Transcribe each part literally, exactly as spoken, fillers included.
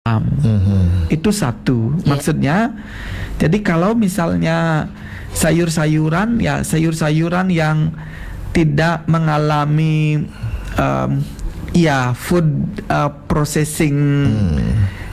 Mm-hmm. Itu satu. Yeah. Maksudnya, jadi kalau misalnya sayur-sayuran, ya sayur-sayuran yang tidak mengalami um, ya food uh, processing mm.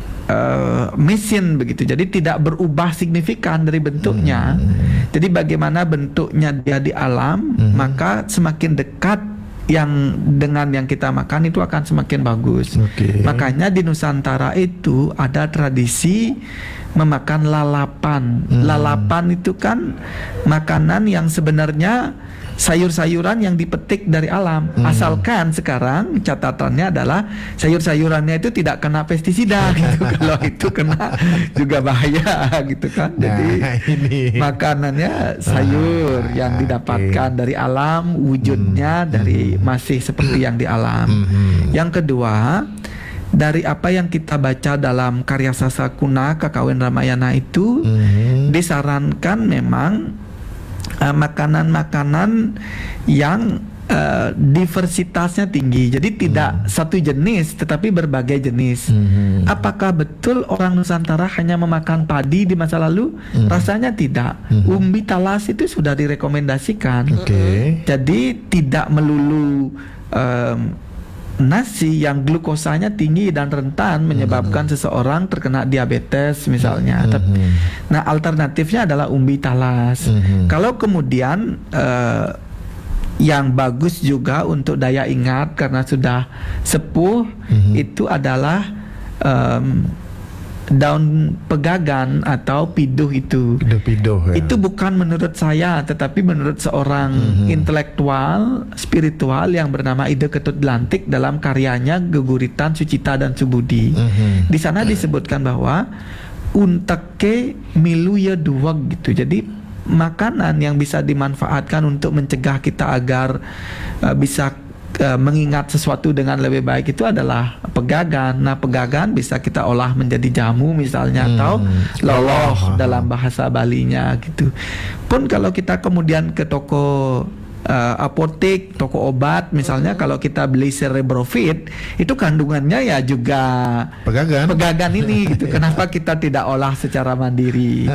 uh, mesin begitu. Jadi tidak berubah signifikan dari bentuknya. Mm. Jadi bagaimana bentuknya dia di alam, mm. maka semakin dekat yang dengan yang kita makan itu akan semakin bagus. Okay. Makanya di Nusantara itu ada tradisi memakan lalapan. Hmm. Lalapan itu kan makanan yang sebenarnya sayur-sayuran yang dipetik dari alam. Hmm. Asalkan sekarang catatannya adalah sayur-sayurannya itu tidak kena pestisida gitu. Kalau itu kena juga bahaya gitu kan. Jadi nah, ini. makanannya sayur ah, yang didapatkan okay. dari alam, wujudnya hmm. dari masih seperti yang di alam. Hmm. Yang kedua, dari apa yang kita baca dalam karya sastra kuna Kakawin Ramayana itu hmm. disarankan memang Uh, makanan-makanan yang uh, diversitasnya tinggi. Jadi tidak hmm. satu jenis tetapi berbagai jenis. Hmm. Apakah betul orang Nusantara hanya memakan padi di masa lalu? Hmm. Rasanya tidak. Hmm. Umbi talas itu sudah direkomendasikan. Okay. Jadi tidak melulu um, nasi yang glukosanya tinggi dan rentan menyebabkan mm-hmm. seseorang terkena diabetes misalnya. Mm-hmm. Nah, alternatifnya adalah umbi talas. Mm-hmm. Kalau kemudian uh, yang bagus juga untuk daya ingat karena sudah sepuh mm-hmm. itu adalah um, daun pegagan atau piduh itu. Piduh-piduh ya. Itu bukan menurut saya, tetapi menurut seorang mm-hmm. intelektual spiritual yang bernama Ide Ketut Dlantik dalam karyanya Geguritan Sucita dan Subudi. Mm-hmm. Di sana disebutkan bahwa unteke milu ya duwag gitu. Jadi makanan yang bisa dimanfaatkan untuk mencegah kita agar uh, bisa Uh, mengingat sesuatu dengan lebih baik itu adalah pegagan. Nah, pegagan bisa kita olah menjadi jamu misalnya hmm. atau loloh dalam bahasa Balinya gitu. Pun kalau kita kemudian ke toko uh, apotek, toko obat misalnya, kalau kita beli Cerebrofit itu kandungannya ya juga pegagan. Pegagan ini gitu. Kenapa kita tidak olah secara mandiri?